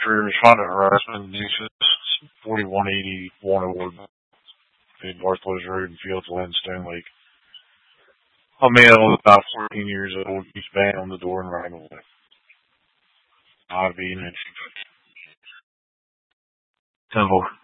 for respondent harassment, Nexus 4181 award in Barthel's Road and Fields, Lindstone Lake. A male about 14 years old keeps banging on the door and running away. Not being mentioned. Temple.